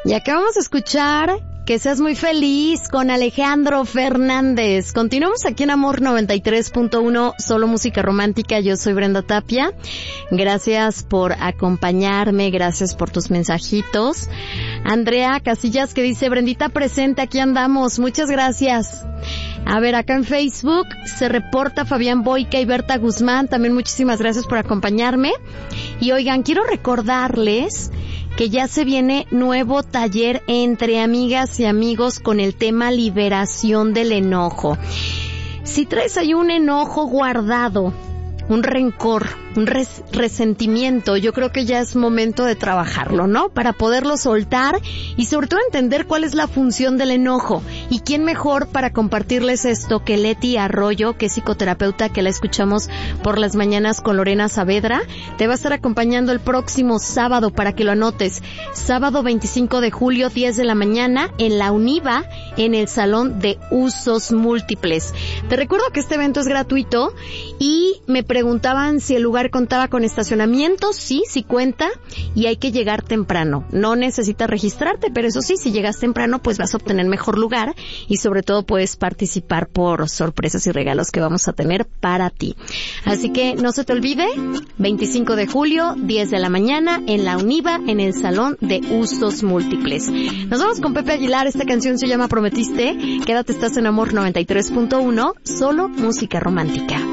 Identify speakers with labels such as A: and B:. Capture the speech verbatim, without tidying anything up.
A: Y acá vamos a escuchar Que seas muy feliz con Alejandro Fernández. Continuamos aquí en Amor noventa y tres punto uno, solo música romántica. Yo soy Brenda Tapia. Gracias por acompañarme, gracias por tus mensajitos. Andrea Casillas que dice, Brendita presente, aquí andamos. Muchas gracias. A ver, acá en Facebook se reporta Fabián Boica y Berta Guzmán. También muchísimas gracias por acompañarme. Y oigan, quiero recordarles que ya se viene nuevo taller entre amigas y amigos con el tema liberación del enojo. Si traes ahí un enojo guardado, un rencor, un res- resentimiento, yo creo que ya es momento de trabajarlo, ¿no? Para poderlo soltar y sobre todo entender cuál es la función del enojo. Y quién mejor para compartirles esto que Leti Arroyo, que es psicoterapeuta, que la escuchamos por las mañanas con Lorena Saavedra. Te va a estar acompañando el próximo sábado para que lo anotes. Sábado veinticinco de julio, diez de la mañana, en la UNIVA, en el Salón de Usos Múltiples. Te recuerdo que este evento es gratuito y me preguntaban si el lugar contaba con estacionamiento. Sí, sí cuenta, y hay que llegar temprano. No necesitas registrarte, pero eso sí, si llegas temprano, pues vas a obtener mejor lugar y sobre todo puedes participar por sorpresas y regalos que vamos a tener para ti. Así que no se te olvide, veinticinco de julio, diez de la mañana, en la UNIVA, en el Salón de Usos Múltiples. Nos vamos con Pepe Aguilar. Esta canción se llama Prometiste. Quédate, estás en Amor noventa y tres punto uno, solo música romántica.